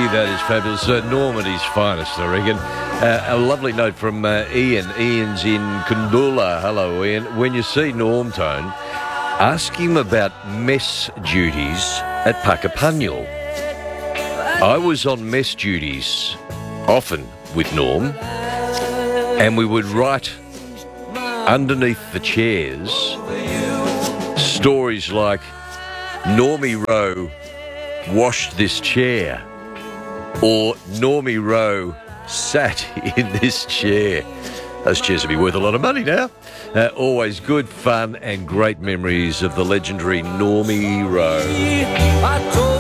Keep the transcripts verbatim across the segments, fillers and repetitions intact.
that is fabulous. Uh, Normandy's finest, I reckon. Uh, a lovely note from uh, Ian. Ian's in Kundula. Hello, Ian. When you see Norm Tone, ask him about mess duties at Puckapunyal. I was on mess duties often with Norm, and we would write underneath the chairs stories like Normie Rowe washed this chair, or Normie Rowe sat in this chair. Those chairs would be worth a lot of money now. Uh, always good fun and great memories of the legendary Normie Rowe. I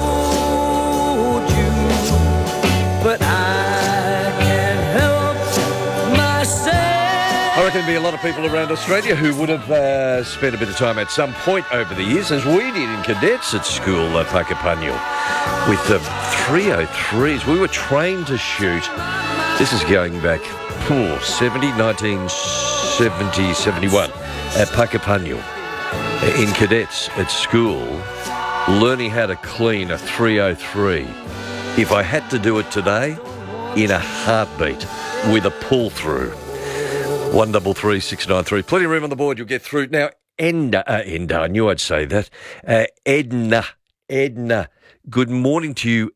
told you, but I can't help myself. I reckon there'd be a lot of people around Australia who would have uh, spent a bit of time at some point over the years, as we did in cadets at school at Puckapunyal, with the three oh threes. We were trained to shoot. This is going back oh, seventy, nineteen seventy, seventy-one at Puckapunyal in cadets at school, learning how to clean a three oh three. If I had to do it today, in a heartbeat, with a pull-through. One double three six nine three. Plenty of room on the board. You'll get through. Now, Enda, uh, Enda, I knew I'd say that. Uh, Edna, Edna. Good morning to you,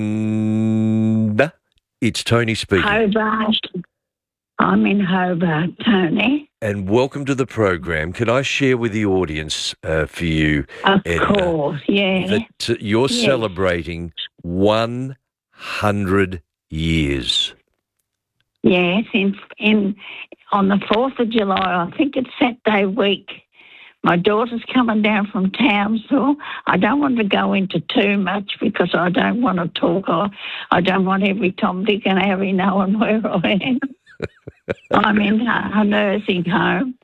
Enda. It's Tony speaking. Hobart. I'm in Hobart, Tony. And welcome to the program. Can I share with the audience uh, for you, Of Edna, course, yeah. that uh, you're Yes. celebrating one hundred years. Yes, in, in on the fourth of July, I think it's Saturday week. My daughter's coming down from Townsville. I don't want to go into too much because I don't want to talk. I, I don't want every Tom, Dick and Harry knowing where I am. I'm in a, a nursing home.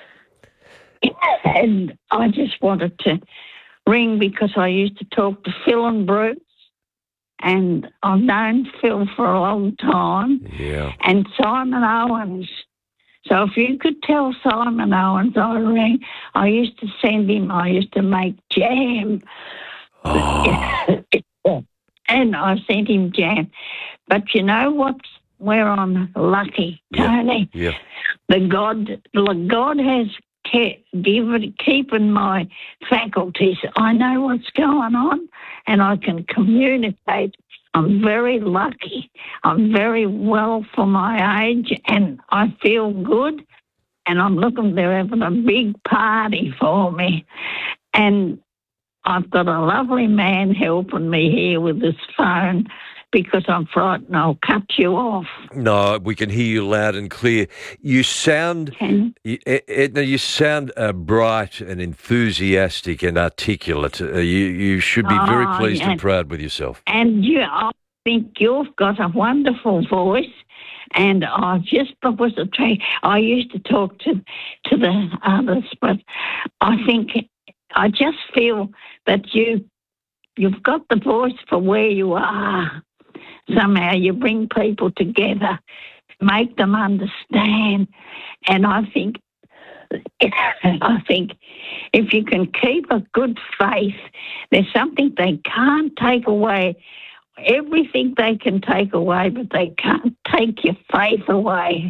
And I just wanted to ring because I used to talk to Phil and Bruce. And I've known Phil for a long time. Yeah. And Simon Owens. So if you could tell Simon Owens I rang, I used to send him, I used to make jam. Oh. And I sent him jam. But you know what's where I'm lucky, Tony? Yeah. The God, the God has kept, given, keeping my faculties. I know what's going on and I can communicate. I'm very lucky. I'm very well for my age and I feel good and I'm looking, they're having a big party for me. And I've got a lovely man helping me here with this phone because I'm frightened I'll cut you off. No, we can hear you loud and clear. You sound, Can you, Edna, you sound uh, bright and enthusiastic and articulate. Uh, you, you should be very Oh, pleased yeah. and proud with yourself. And you, I think you've got a wonderful voice. And I just was a tra- I used to talk to to the others, but I think I just feel that you you've got the voice for where you are. Somehow you bring people together, make them understand, and I think I think if you can keep a good faith, there's something they can't take away. Everything they can take away, but they can't take your faith away.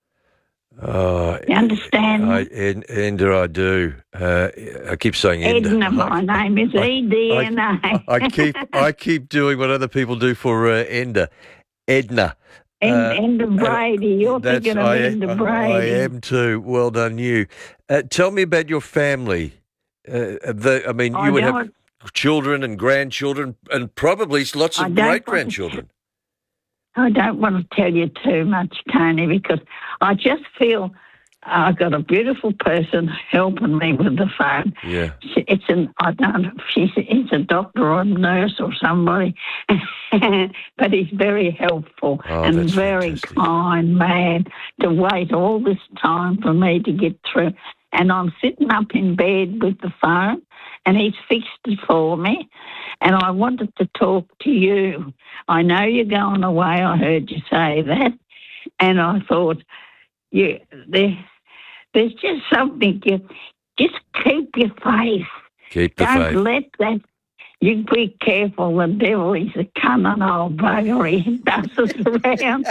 Uh, You understand? I, Ed, Edna, I do. Uh, I keep saying Edna. Edna, my name is E D N A. I keep I keep doing what other people do for uh, Enda. Edna. And, Uh, and the Brady. You're That's- thinking of I, Enda I- Brady. I am too. Well done, you. Uh, tell me about your family. Uh, the, I mean, I you would have don't- children and grandchildren and probably lots I of don't want great to- grandchildren. I don't want to tell you too much, Tony, because I just feel I've got a beautiful person helping me with the phone. Yeah. She- It's an, I don't know if she's it's a doctor or a nurse or somebody, but he's very helpful Oh, and that's very fantastic. kind man to wait all this time for me to get through. And I'm sitting up in bed with the phone and he's fixed it for me. And I wanted to talk to you. I know you're going away. I heard you say that. And I thought, you, there, there's just something, you just keep your faith. Keep the Don't faith. let that, You be careful, the devil is a cunning old bugger. He buses around.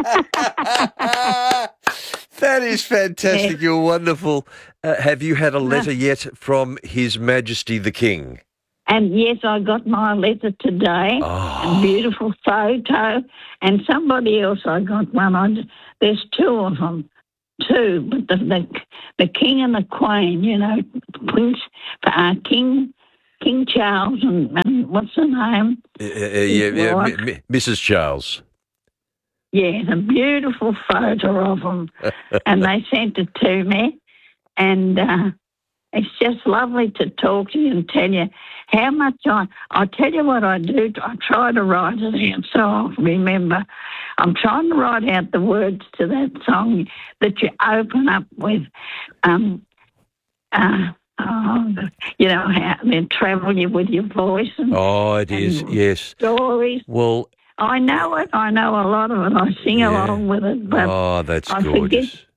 That is fantastic. Yeah. You're wonderful. Uh, have you had a letter yet from His Majesty the King? And yes, I got my letter today. Oh. A beautiful photo. And somebody else, I got one. I, there's two of them. Two. But the, the, the King and the Queen, you know, Prince, uh, King... King Charles and, and what's her name? Uh, uh, yeah, yeah, M- M- Missus Charles. Yeah, a beautiful photo of them. And they sent it to me. And uh, it's just lovely to talk to you and tell you how much I... I tell you what I do. I try to write it out so I'll remember. I'm trying to write out the words to that song that you open up with... Um, uh, Oh, you know, how they travel you with your voice. And, oh, it is, yes. Stories. Well, I know it. I know a lot of it. I sing yeah. along with it. But oh, that's I gorgeous. Forget.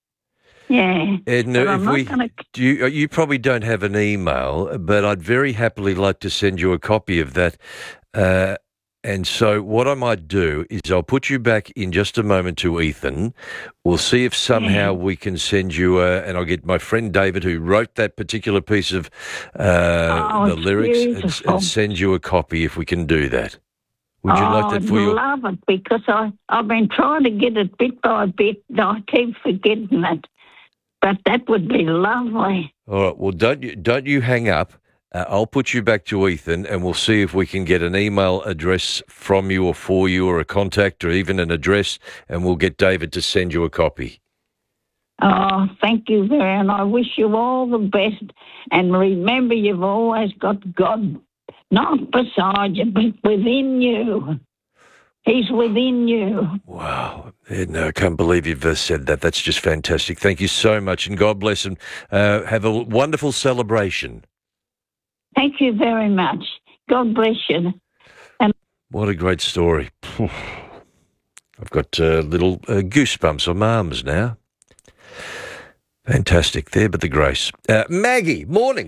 Yeah. Edna, but I'm if not we, gonna... you, you probably don't have an email, but I'd very happily like to send you a copy of that. Uh, And so what I might do is I'll put you back in just a moment to Ethan. We'll see if somehow Yeah. we can send you a, and I'll get my friend David who wrote that particular piece of uh, Oh, the it's lyrics and, beautiful. and send you a copy if we can do that. Would you oh, like that I'd for your... love it because I, I've been trying to get it bit by bit. I keep forgetting it. But that would be lovely. All right, well, don't you, don't you hang up. Uh, I'll put you back to Ethan and we'll see if we can get an email address from you or for you or a contact or even an address and we'll get David to send you a copy. Oh, thank you very much. And I wish you all the best. And remember, you've always got God, not beside you, but within you. He's within you. Wow. Edna, I can't believe you've uh, said that. That's just fantastic. Thank you so much and God bless and uh, have a wonderful celebration. Thank you very much. God bless you. And what a great story. I've got uh, little uh, goosebumps on my arms now. Fantastic. There but the grace. Uh, Maggie, morning.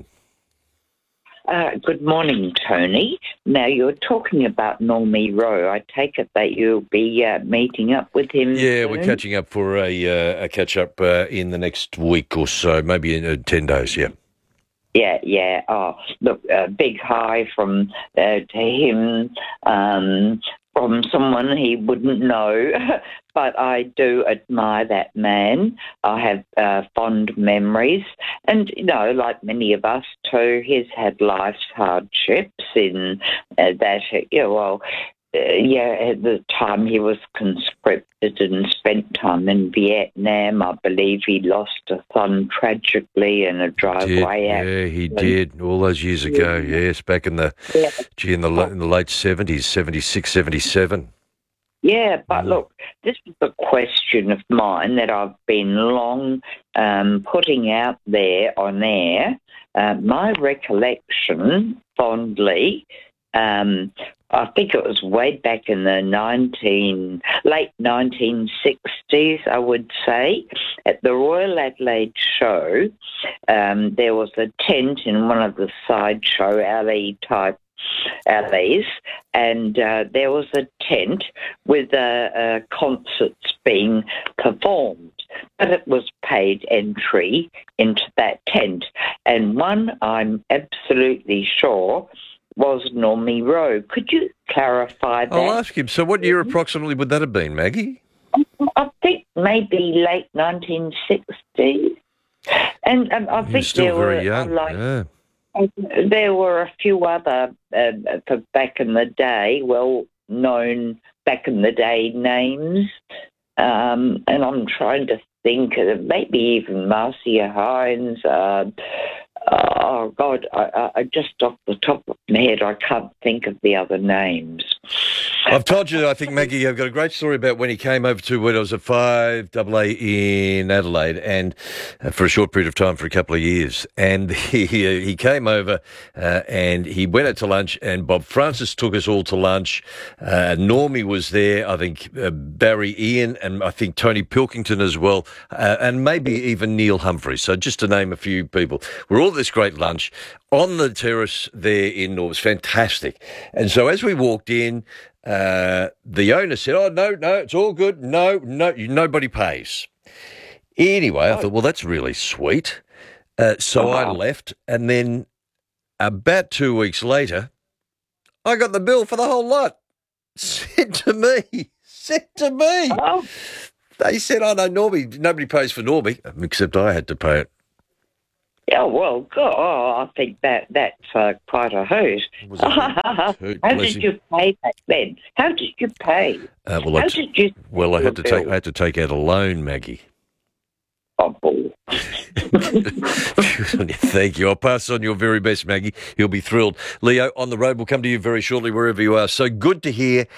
Uh, good morning, Tony. Now, you're talking about Normie Rowe. I take it that you'll be uh, meeting up with him Yeah, soon? we're catching up for a, uh, a catch-up uh, in the next week or so, maybe in uh, ten days, yeah. Yeah, yeah. Oh, look, a big hi from uh, to him, um, from someone he wouldn't know, but I do admire that man. I have uh, fond memories. And, you know, like many of us too, he's had life's hardships in uh, that, you know, well, uh, yeah, at the time he was conscripted and spent time in Vietnam. I believe he lost a son tragically in a driveway accident. Yeah, he did all those years ago. Yeah. Yes, back in the Yeah. gee, in the in the late seventies, seventy-six, seventy-seven. Yeah, but Mm. look, this is a question of mine that I've been long um, putting out there on air. Uh, my recollection, fondly, um, I think it was way back in the nineteen late nineteen sixties, I would say, at the Royal Adelaide Show. Um, there was a tent in one of the sideshow alley type alleys, and uh, there was a tent with uh, uh, concerts being performed, but it was paid entry into that tent. And one, I'm absolutely sure, was Normie Rowe. Could you clarify that? I'll ask him. So what year approximately would that have been, Maggie? I think maybe late nineteen sixties. And um, I You're think still there very were young. like Yeah. there were a few other uh, for back in the day, well-known back in the day names, um, and I'm trying to think of maybe even Marcia Hines. Uh, oh God, I, I just off the top of my head, I can't think of the other names. I've told you, I think, Maggie, I've got a great story about when he came over to when I was at five double A in Adelaide, and uh, for a short period of time, for a couple of years. And he he came over uh, and he went out to lunch, and Bob Francis took us all to lunch. Uh, Normie was there, I think uh, Barry Ian, and I think Tony Pilkington as well, uh, and maybe even Neil Humphreys. So just to name a few people. We're all at this great lunch on the terrace there in North. It was fantastic. And so as we walked in, Uh, the owner said, oh, no, no, it's all good. No, no, nobody pays. Anyway, I thought, well, that's really sweet. Uh, so I left, and then about two weeks later, I got the bill for the whole lot. Sent to me. Sent to me. Oh. They said, oh, no, Normie, nobody pays for Normie, except I had to pay it. Yeah, well, God, oh, I think that that's uh, quite a hoot. Was a hoot, hoot, How bless did you. you pay back then? How did you pay? Uh, well, I How t- did you? well, I had to your take bill? I had to take out a loan, Maggie. Oh, bull. Thank you. I'll pass on your very best, Maggie. You'll be thrilled. Leo, on the road, we'll come to you very shortly, wherever you are. So good to hear.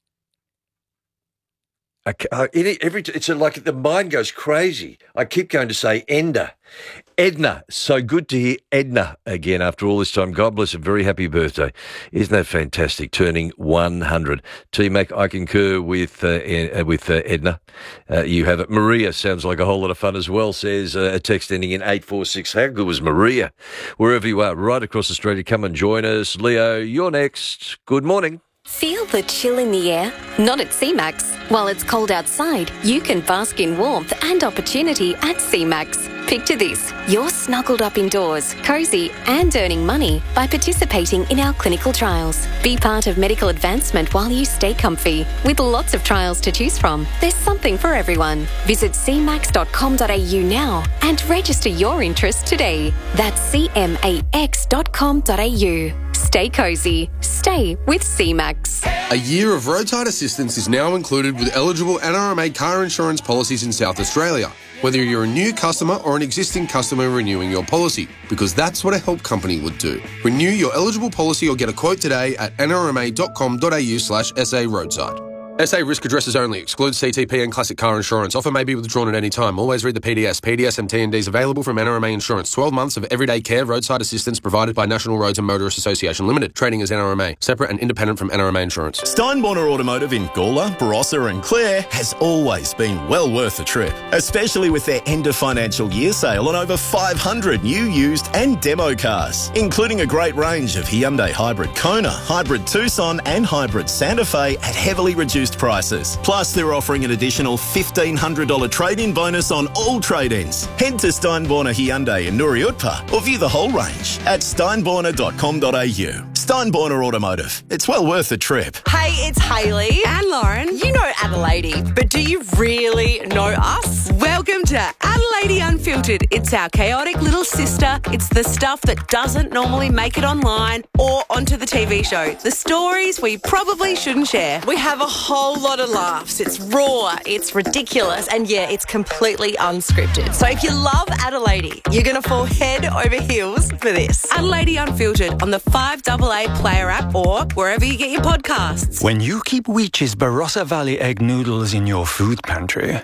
I, I, it, every, it's like the mind goes crazy. I keep going to say Enda. Edna. So good to hear Edna again after all this time. God bless her. Very happy birthday. Isn't that fantastic? Turning one hundred. T-Mac, I concur with uh, uh, with uh, Edna. Uh, you have it. Maria sounds like a whole lot of fun as well, says uh, a text ending in eight four six. How good was Maria? Wherever you are, right across Australia, come and join us. Leo, you're next. Good morning. Feel the chill in the air? Not at C MAX. While it's cold outside, you can bask in warmth and opportunity at C MAX. Picture this. You're snuggled up indoors, cosy and earning money by participating in our clinical trials. Be part of medical advancement while you stay comfy. With lots of trials to choose from, there's something for everyone. Visit c max dot com dot a u now and register your interest today. That's c max dot com dot a u. Stay cosy. Stay with C MAX. A year of roadside assistance is now included with eligible N R M A car insurance policies in South Australia, whether you're a new customer or an existing customer renewing your policy, because that's what a help company would do. Renew your eligible policy or get a quote today at n r m a dot com dot a u slash s a roadside. S A risk addresses only. Excludes C T P and classic car insurance. Offer may be withdrawn at any time. Always read the P D S. P D S and T and Ds available from N R M A Insurance. twelve months of everyday care roadside assistance provided by National Roads and Motorist Association Limited. Trading as N R M A. Separate and independent from N R M A Insurance. Steinborner Automotive in Gawler, Barossa and Clare has always been well worth the trip, especially with their end of financial year sale on over five hundred new, used and demo cars, including a great range of Hyundai Hybrid Kona, Hybrid Tucson and Hybrid Santa Fe at heavily reduced prices. Plus, they're offering an additional fifteen hundred dollars trade-in bonus on all trade-ins. Head to Steinborner Hyundai in Nuriutpa or view the whole range at steinborner dot com dot a u. Steinborner Automotive. It's well worth the trip. Hey, it's Hayley and Lauren. You know Adelaide, but do you really know us? Welcome to Adelaide Unfiltered. It's our chaotic little sister. It's the stuff that doesn't normally make it online or onto the T V show. The stories we probably shouldn't share. We have a whole lot of laughs. It's raw, it's ridiculous, and yeah, it's completely unscripted. So if you love Adelaide, you're going to fall head over heels for this. Adelaide Unfiltered on the five double A Player app or wherever you get your podcasts. When you keep Weech's Barossa Valley egg noodles in your food pantry,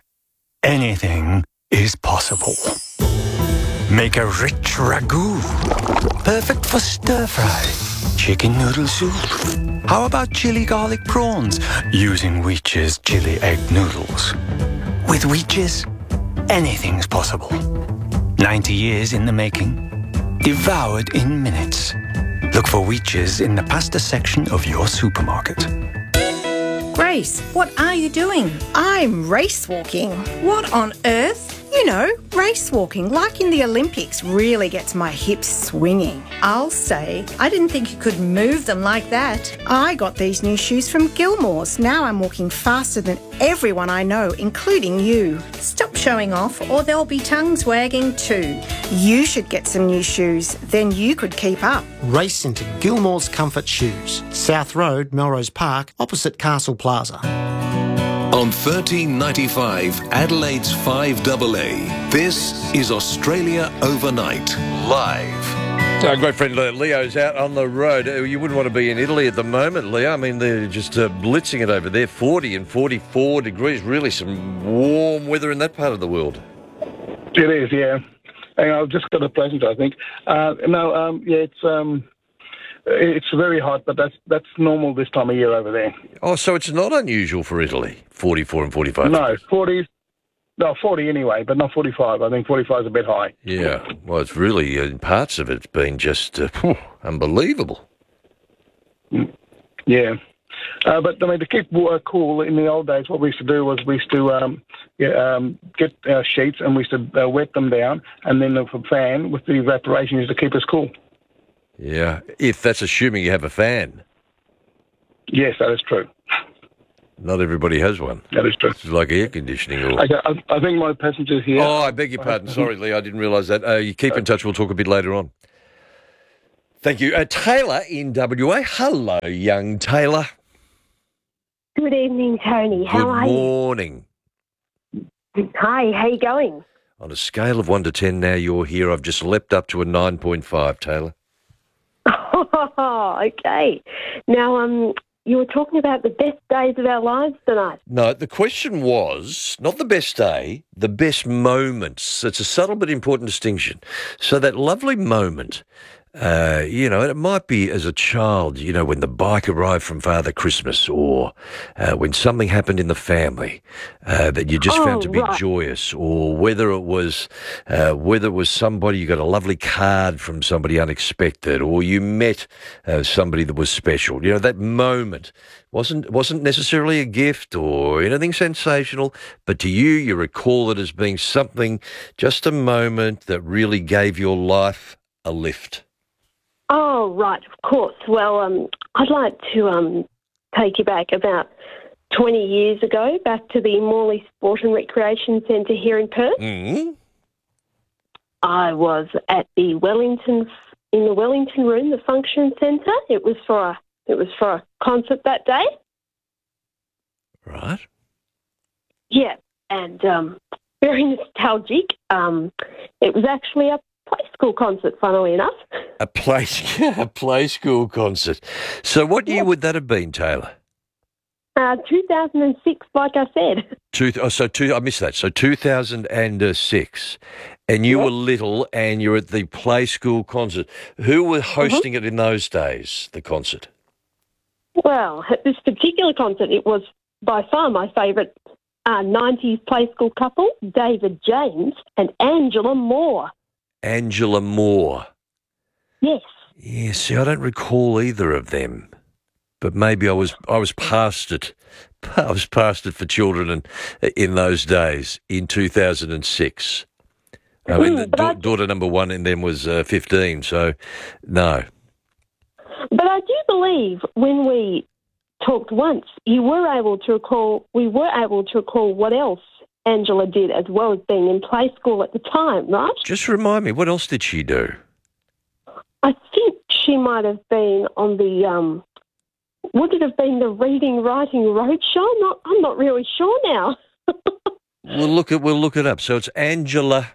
anything is possible. Make a rich ragu, perfect for stir-fry, chicken noodle soup. How about chili garlic prawns using Weech's chili egg noodles? With Weech's, anything's possible. ninety years in the making, devoured in minutes. Look for Weech's in the pasta section of your supermarket. Grace, what are you doing? I'm race walking. What on earth? You know, race walking, like in the Olympics, really gets my hips swinging. I'll say, I didn't think you could move them like that. I got these new shoes from Gilmore's. Now I'm walking faster than everyone I know, including you. Stop showing off or there'll be tongues wagging too. You should get some new shoes, then you could keep up. Race into Gilmore's Comfort Shoes, South Road, Melrose Park, opposite Castle Plaza. On thirteen ninety-five, Adelaide's five double A, this is Australia Overnight, live. Our great friend uh, Leo's out on the road. Uh, You wouldn't want to be in Italy at the moment, Leo. I mean, they're just uh, blitzing it over there, forty and forty-four degrees. Really some warm weather in that part of the world. It is, yeah. Hang on, I've just got a present, I think. Uh, no, um, yeah, it's um, it's very hot, but that's that's normal this time of year over there. Oh, so it's not unusual for Italy, forty-four and forty-five. No, forties. No, forty anyway, but not forty-five. I think forty-five is a bit high. Yeah, well, it's really, in parts of it's been just uh, whew, unbelievable. Yeah. Uh, but, I mean, to keep water cool, in the old days, what we used to do was we used to um, yeah, um, get uh, sheets and we used to uh, wet them down, and then the fan with the evaporation used to keep us cool. Yeah, if that's assuming you have a fan. Yes, that is true. Not everybody has one. That is true. It's like air conditioning. Or... Okay, I, I think my passenger's here. Oh, I beg your pardon. Sorry, Lee, I didn't realise that. Uh, you keep in touch. We'll talk a bit later on. Thank you. Uh, Taylor in W A. Hello, young Taylor. Good evening, Tony. How Good are morning. you? Hi, how you going? On a scale of one to ten now you're here, I've just leapt up to a nine point five, Taylor. Oh, okay. Now, um, you were talking about the best days of our lives tonight. No, the question was not the best day, the best moments. It's a subtle but important distinction. So that lovely moment, uh, you know, and it might be as a child, you know, when the bike arrived from Father Christmas, or uh, when something happened in the family uh, that you just Oh, found to be right. joyous, or whether it was uh, whether it was somebody, you got a lovely card from somebody unexpected, or you met uh, somebody that was special. You know, that moment wasn't wasn't necessarily a gift or anything sensational, but to you, you recall it as being something, just a moment that really gave your life a lift. Oh, right, of course. Well, um, I'd like to um, take you back about twenty years ago, back to the Morley Sport and Recreation Centre here in Perth. Mm-hmm. I was at the Wellington, in the Wellington room, the function centre. It was for a, it was for a concert that day. Right. Yeah, and um, very nostalgic. Um, it was actually a play school concert, funnily enough. A play, a play school concert. So what year would that have been, Taylor? Uh, two thousand six, like I said. Two, oh, so two, I missed that. So two thousand six, and you Yep. were little, and you're at the play school concert. Who were hosting it in those days, the concert? Well, at this particular concert, it was by far my favourite uh, nineties play school couple, David James and Angela Moore. Angela Moore. Yes. Yeah, see, I don't recall either of them, but maybe I was I was past it. I was past it for children and in those days in two thousand six. I mean, Mm, the but da- I- daughter number one in them was uh, fifteen, so no. But I do believe when we talked once, you were able to recall, we were able to recall what else Angela did as well as being in play school at the time, right? Just remind me, what else did she do? I think she might have been on the, um, would it have been the Reading Writing Roadshow? Not, I'm not really sure now. We'll look at we'll look it up. So it's Angela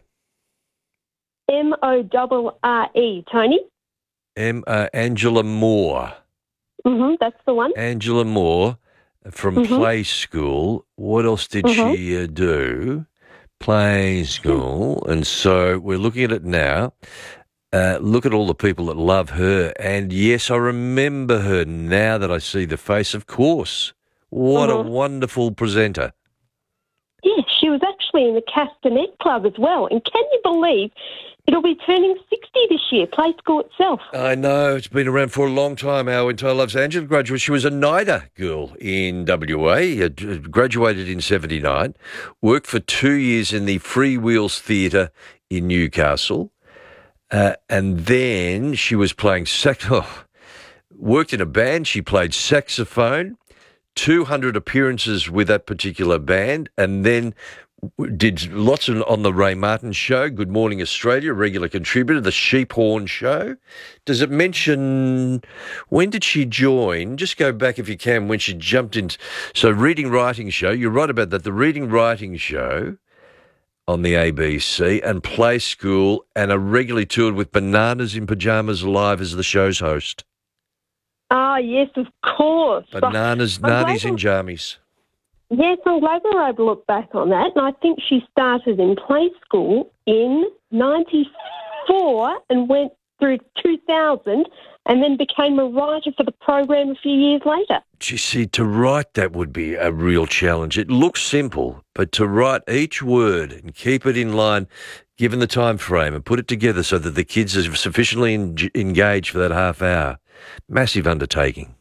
M O R R E, Tony. M uh, Angela Moore. Mm-hmm, that's the one. Angela Moore from Mhm. Play School. What else did Mhm. she uh, do? Play School. And so we're looking at it now. Uh, look at all the people that love her. And yes, I remember her now that I see the face. Of course. What Mhm. a wonderful presenter. Yeah, she was actually in the Castanet Club as well. And can you believe it'll be turning sixty this year, Play School itself? I know, it's been around for a long time. Our entire lives. Angela graduated. She was a NIDA girl in W A, uh, graduated in seventy-nine, worked for two years in the Free Wheels Theatre in Newcastle, uh, and then she was playing sax. Oh, worked in a band. She played saxophone, two hundred appearances with that particular band, and then did lots of, on the Ray Martin Show, Good Morning Australia, regular contributor, the Sheephorn Show. Does it mention, when did she join? Just go back if you can, when she jumped in. So Reading Writing Show, you're right about that, the Reading Writing Show on the A B C and Play School, and are regularly toured with Bananas in Pyjamas Live as the show's host. Ah, yes, of course. Bananas, I'm nannies glad- in jammies. Yes, I'm glad we were able to look back on that. And I think she started in Play School in ninety-four and went through two thousand and then became a writer for the program a few years later. You see, to write that would be a real challenge. It looks simple, but to write each word and keep it in line, given the time frame, and put it together so that the kids are sufficiently en- engaged for that half hour, massive undertaking.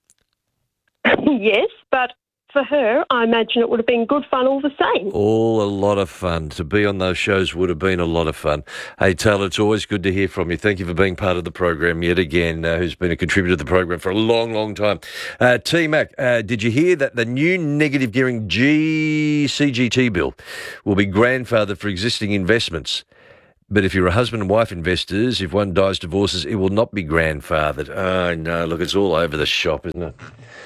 Yes, but for her, I imagine it would have been good fun all the same. All a lot of fun. To be on those shows would have been a lot of fun. Hey, Taylor, it's always good to hear from you. Thank you for being part of the program yet again, uh, who's been a contributor to the program for a long, long time. Uh, T-Mac, uh, did you hear that the new negative gearing G C G T bill will be grandfathered for existing investments? But if you're a husband and wife investors, if one dies, divorces, it will not be grandfathered. Oh, no, look, it's all over the shop, isn't it?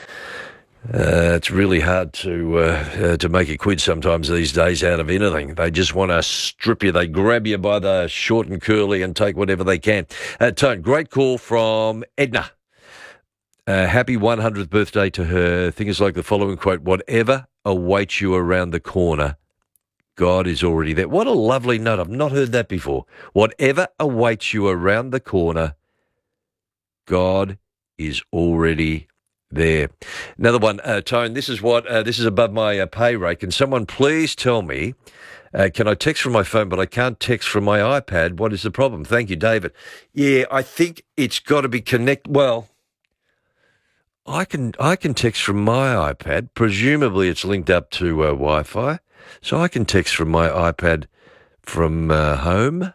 Uh, it's really hard to uh, uh, to make a quid sometimes these days out of anything. They just want to strip you. They grab you by the short and curly and take whatever they can. Uh, Tone, great call from Edna. Uh, happy one hundredth birthday to her. Things like the following quote: "Whatever awaits you around the corner, God is already there." What a lovely note. I've not heard that before. Whatever awaits you around the corner, God is already there. Another one, uh, Tone, this is what, uh, this is above my uh, pay rate. Can someone please tell me, uh, can I text from my phone, but I can't text from my iPad? What is the problem? Thank you, David. Yeah, I think it's got to be connect. Well, I can, I can text from my iPad. Presumably it's linked up to uh, Wi-Fi. So I can text from my iPad from uh, home.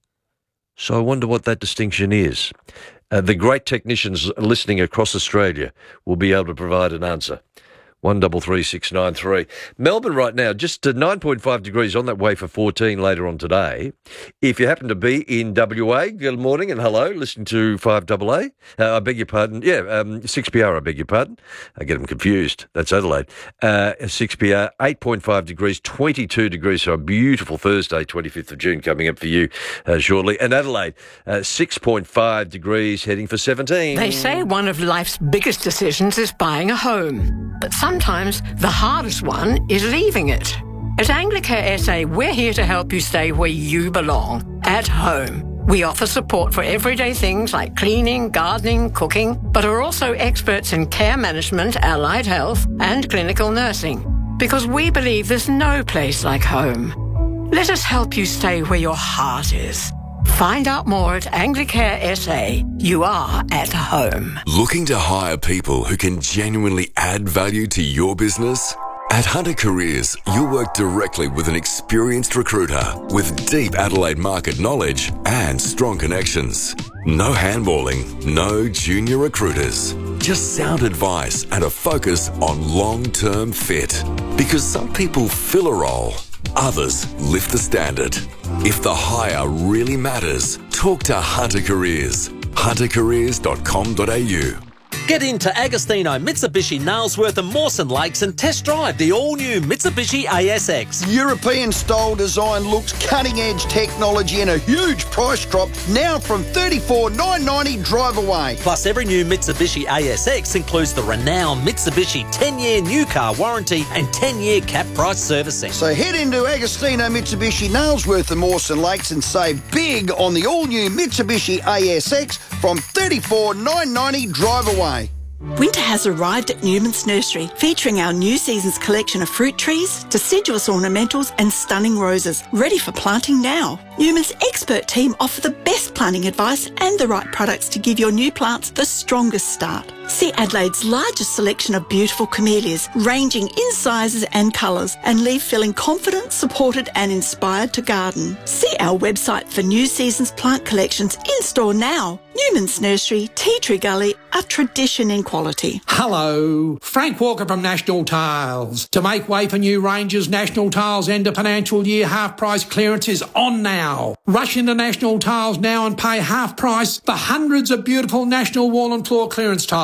So I wonder what that distinction is. Uh, the great technicians listening across Australia will be able to provide an answer. one double three six nine three. Melbourne right now, just uh, nine point five degrees, on that way for fourteen later on today. If you happen to be in W A, good morning and hello, listen to five A A. Uh, I beg your pardon. Yeah, um, six P R, I beg your pardon. I get them confused. That's Adelaide. Uh, six P R, eight point five degrees, twenty-two degrees, so a beautiful Thursday, twenty-fifth of June, coming up for you uh, shortly. And Adelaide, uh, six point five degrees, heading for seventeen. They say one of life's biggest decisions is buying a home. But sometimes the hardest one is leaving it. At Anglicare S A, we're here to help you stay where you belong, at home. We offer support for everyday things like cleaning, gardening, cooking, but are also experts in care management, allied health, and clinical nursing. Because we believe there's no place like home. Let us help you stay where your heart is. Find out more at Anglicare S A. You are at home. Looking to hire people who can genuinely add value to your business? At Hunter Careers, you'll work directly with an experienced recruiter with deep Adelaide market knowledge and strong connections. No handballing, no junior recruiters. Just sound advice and a focus on long-term fit. Because some people fill a role, others lift the standard. If the hire really matters, talk to Hunter Careers. hunter careers dot com dot a u. Get into Agostino, Mitsubishi, Nailsworth and Mawson Lakes and test drive the all-new Mitsubishi A S X. European-style design looks, cutting-edge technology and a huge price drop, now from thirty-four thousand nine hundred ninety dollars drive away. Plus, every new Mitsubishi A S X includes the renowned Mitsubishi ten-year new car warranty and ten-year cap price servicing. So head into Agostino, Mitsubishi, Nailsworth and Mawson Lakes and save big on the all-new Mitsubishi A S X from thirty-four thousand nine hundred ninety dollars drive away. Winter has arrived at Newman's Nursery, featuring our new season's collection of fruit trees, deciduous ornamentals and stunning roses, ready for planting now. Newman's expert team offer the best planting advice and the right products to give your new plants the strongest start. See Adelaide's largest selection of beautiful camellias, ranging in sizes and colours, and leave feeling confident, supported and inspired to garden. See our website for new season's plant collections in store now. Newman's Nursery, Tea Tree Gully, a tradition in quality. Hello, Frank Walker from National Tiles. To make way for new ranges, National Tiles end of financial year half price clearance is on now. Rush into National Tiles now and pay half price for hundreds of beautiful National wall and floor clearance tiles.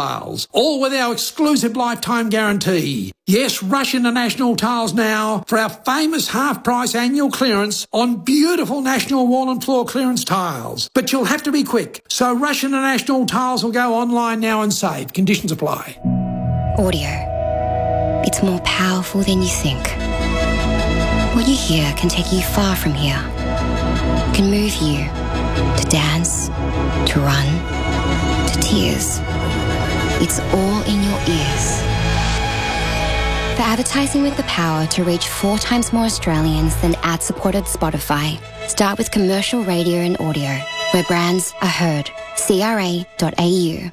Tiles, all with our exclusive lifetime guarantee. Yes, rush into National Tiles now for our famous half-price annual clearance on beautiful National wall and floor clearance tiles. But you'll have to be quick, so rush into National Tiles or go online now and save. Conditions apply. Audio. It's more powerful than you think. What you hear can take you far from here. It can move you to dance, to run, to tears. It's all in your ears. For advertising with the power to reach four times more Australians than ad-supported Spotify, start with commercial radio and audio, where brands are heard. C R A dot A U.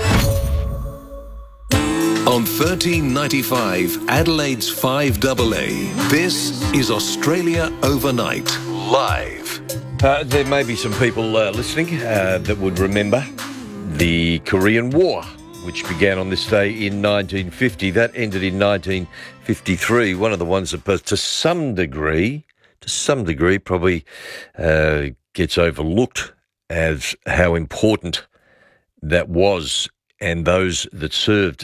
On thirteen ninety-five, Adelaide's five A A, this is Australia Overnight, live. Uh, there may be some people uh, listening uh, that would remember the Korean War, which began on this day in nineteen fifty. That ended in nineteen fifty-three. One of the ones that, to some degree, to some degree, probably uh, gets overlooked as how important that was, and those that served